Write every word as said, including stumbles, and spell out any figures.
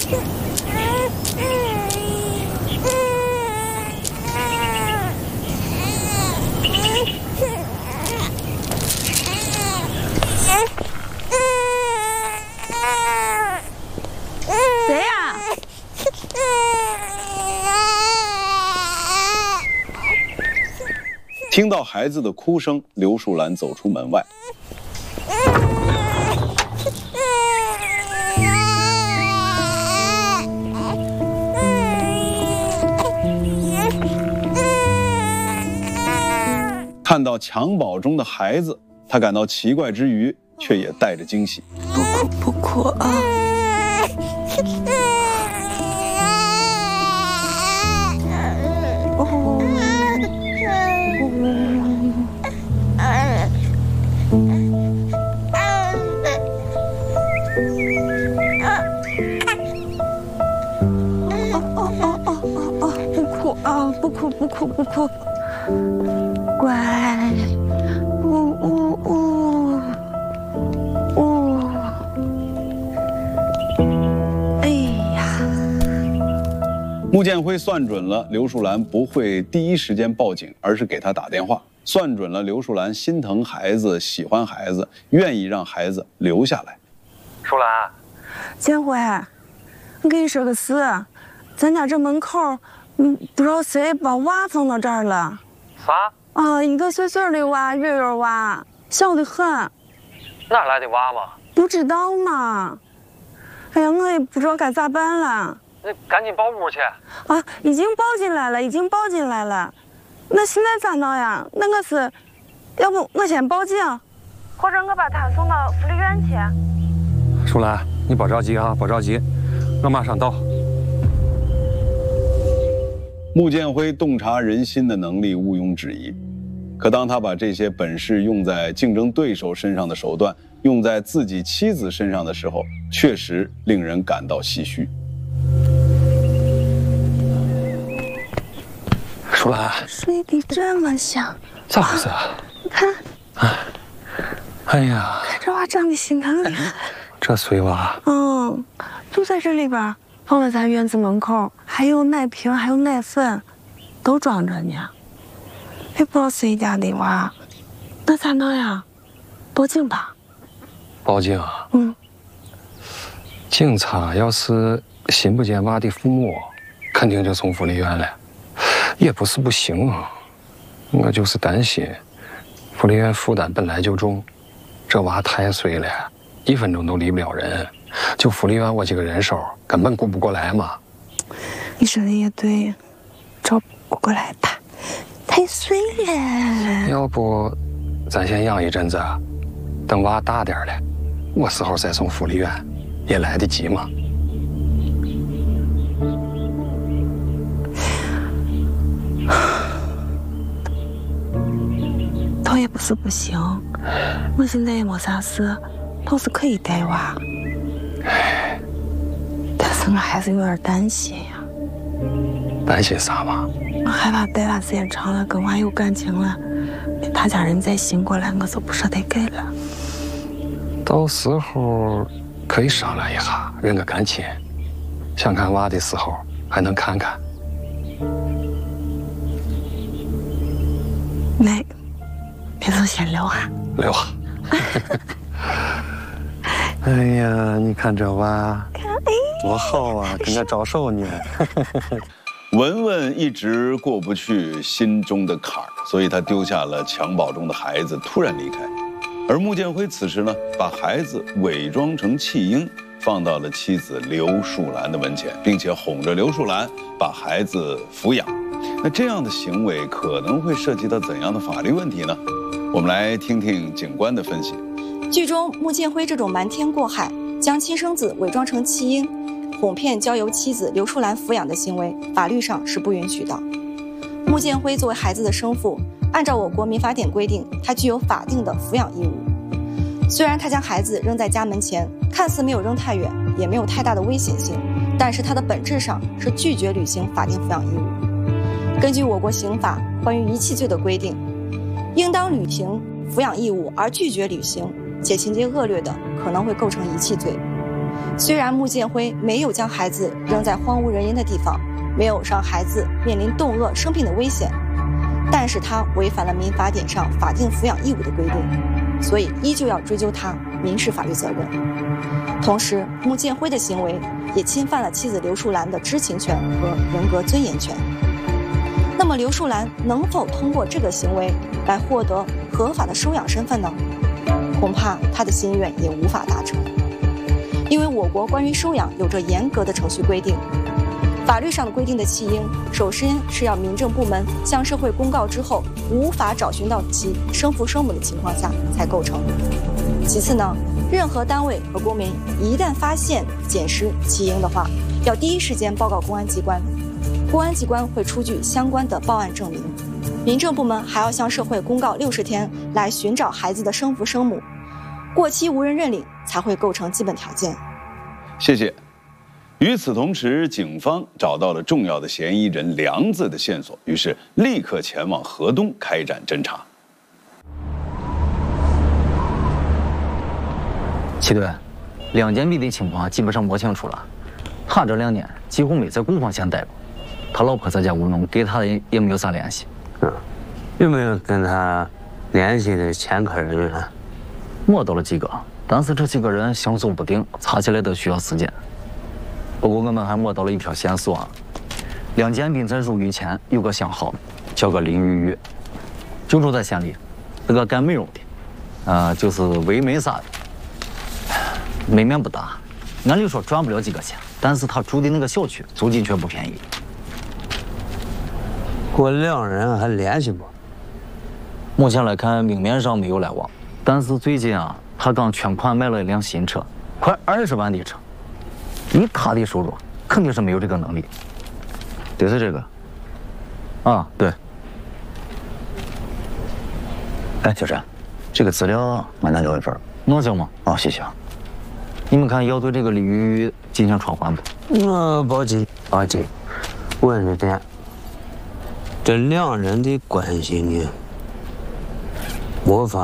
谁呀？ 听到孩子的哭声，刘树兰走出门外。看到襁褓中的孩子，她感到奇怪之余，却也带着惊喜。 不哭不哭啊！哦。啊！不哭不哭不哭，乖，呜呜呜呜，哎呀！ 穆建辉算准了刘树兰不会第一时间报警，而是给他打电话，算准了刘树兰心疼孩子、喜欢孩子，愿意让孩子留下来。 树兰， 建辉，我跟你说个事，咱家这门口。嗯，不知道谁把娃放到这儿了。 啥？ 啊，一个岁岁的娃，月月娃，小得很。 哪来的娃嘛？ 不知道嘛。哎呀，我也不知道该咋办了。 你赶紧报屋去。 啊，已经报进来了，已经报进来了。那现在咋弄呀？那我是，要不我先报警，或者我把他送到福利院去。 树兰，你别着急啊，别着急，我马上到。 穆建辉洞察人心的能力毋庸置疑，可当他把这些本事用在竞争对手身上的手段，用在自己妻子身上的时候，确实令人感到唏嘘。 树兰， 睡得这么香， 咋回事啊？ 你看， 哎，哎呀， 看这娃长得心疼厉害。 这碎娃， 嗯，就在这里边。放在咱院子门口，还有奶瓶，还有奶粉，都装着呢。也不知道谁家的娃，那咋弄呀？报警吧。 报警？ 嗯。 警察要是寻不见娃的父母，肯定就送福利院了。也不是不行啊，我就是担心，福利院负担本来就重，这娃太碎了，一分钟都离不了人。就福利院我几个人手根本顾不过来嘛。 你说的也对，照顾过来吧，太碎了。 要不，咱先养一阵子，等娃大点了，我时候再送福利院，也来得及嘛。 倒也不是不行，我现在也没啥事，倒是可以带娃。但是我还是有点担心呀。 担心啥嘛？ 我害怕带娃时间长了，跟娃有感情了，他家人再醒过来，我就不舍得给了。 到时候可以商量一下，认个感情。想看娃的时候还能看看。 那，那就先留下。 留下。哎呀，你看这娃多好啊，跟个招手呢。 文文一直过不去心中的坎儿，所以他丢下了襁褓中的孩子，突然离开。而穆建辉此时呢，把孩子伪装成弃婴，放到了妻子刘树兰的门前，并且哄着刘树兰把孩子抚养。那这样的行为可能会涉及到怎样的法律问题呢？我们来听听警官的分析。 剧中穆建辉这种瞒天过海，将亲生子伪装成弃婴，哄骗交由妻子刘树兰抚养的行为，法律上是不允许的。穆建辉作为孩子的生父，按照我国民法典规定，他具有法定的抚养义务。虽然他将孩子扔在家门前，看似没有扔太远，也没有太大的危险性，但是他的本质上是拒绝履行法定抚养义务。根据我国刑法关于遗弃罪的规定，应当履行抚养义务而拒绝履行，且情节恶劣的，可能会构成遗弃罪。 虽然穆建辉没有将孩子扔在荒无人烟的地方，没有让孩子面临冻饿生病的危险，但是他违反了民法典上法定抚养义务的规定，所以依旧要追究他民事法律责任。同时，穆建辉的行为也侵犯了妻子刘树兰的知情权和人格尊严权。那么，刘树兰能否通过这个行为来获得合法的收养身份呢？恐怕他的心愿也无法达成，因为我国关于收养有着严格的程序规定。法律上的规定的弃婴，首先是要民政部门向社会公告之后，无法找寻到其生父生母的情况下才构成。其次呢，任何单位和公民一旦发现捡拾弃婴的话，要第一时间报告公安机关，公安机关会出具相关的报案证明。民政部门还要向社会公告六十天来寻找孩子的生父生母，过期无人认领才会构成基本条件。 谢谢。与此同时，警方找到了重要的嫌疑人梁字的线索，于是立刻前往河东开展侦查。 齐队，梁建斌的情况基本上摸清楚了，他这两年几乎没在公房县待过，他老婆在家务农，跟他也没有啥联系。 嗯，有没有跟他联系的前客人啊？ 摸到了几个，但是这几个人行踪不定，查起来都需要时间。不过我们还摸到了一条线索啊，梁建斌在入狱前有个相好，叫个林玉玉，就住在县里，是个干美容的，啊、呃，就是纹眉啥的，门面不大，按理说赚不了几个钱，但是他住的那个小区租金却不便宜。 我两人还联系不？ 目前来看，明面上没有来往，但是最近啊，他刚全款买了一辆新车，快二十万的车。以他的收入，肯定是没有这个能力。得是这个。啊，对。哎，小陈，这个资料俺拿交一份。弄行吗？啊，谢谢啊。你们看要对这个李玉进行传唤不？ 我报警，报警。问着点，这两人的关系呢，我发